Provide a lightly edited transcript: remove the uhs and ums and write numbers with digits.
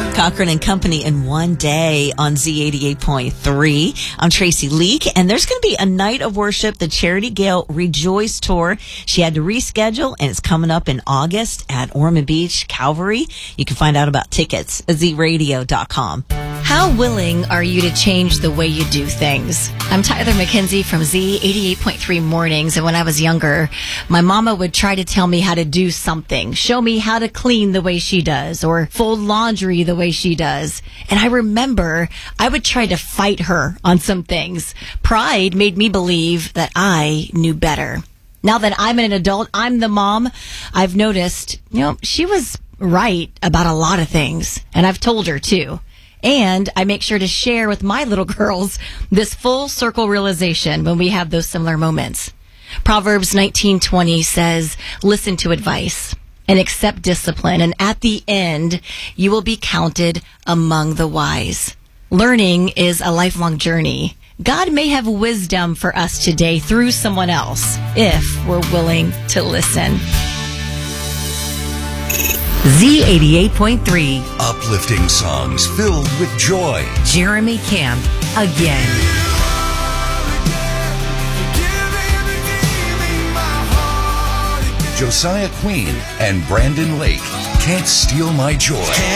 Cochran and Company in one day on Z88.3. I'm Tracy Leak, and there's going to be a night of worship, the Charity Gale Rejoice Tour. She had to reschedule, and it's coming up in August at Ormond Beach, Calvary. You can find out about tickets at zradio.com. How willing are you to change the way you do things? I'm Tyler McKenzie from Z88.3 Mornings, and when I was younger, my mama would try to tell me how to do something, show me how to clean the way she does, or fold laundry the way she does. And I remember I would try to fight her on some things. Pride made me believe that I knew better. Now that I'm an adult, I'm the mom, I've noticed, she was right about a lot of things, and I've told her too. And I make sure to share with my little girls this full circle realization when we have those similar moments. Proverbs 19:20 says, listen to advice and accept discipline, and at the end, you will be counted among the wise. Learning is a lifelong journey. God may have wisdom for us today through someone else if we're willing to listen. Z88.3. Uplifting songs filled with joy. Jeremy Camp, again. Josiah Queen and Brandon Lake, Can't Steal My Joy.